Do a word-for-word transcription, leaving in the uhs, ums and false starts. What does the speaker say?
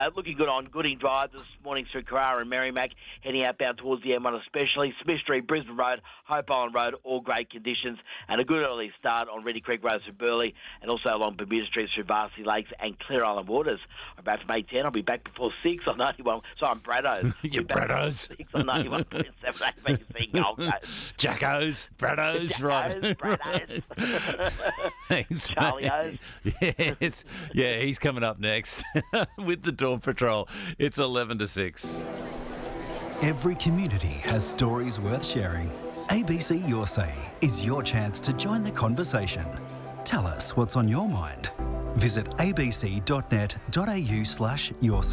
Uh, looking good on Gooding Drive this morning through Carrara and Merrimack, heading outbound towards the M one especially. Smith Street, Brisbane Road, Hope Island Road, all great conditions. And a good early start on Reedy Creek Road through Burleigh and also along Bermuda Street through Varsity Lakes and Clear Island Waters. I'm back from eight ten. I'll be back before six on ninety-one. Sorry, I'm Braddo's. You Braddo's. six on ninety-one point seven eight B C Gold Coast. Jacko's, Braddo's, right. Braddo's. Thanks, Charlie-O's. mate. Yes. Yeah, he's coming up next with the Dawn Patrol. It's eleven to six. Every community has stories worth sharing. A B C Your Say is your chance to join the conversation. Tell us what's on your mind. Visit abc.net.au slash your say.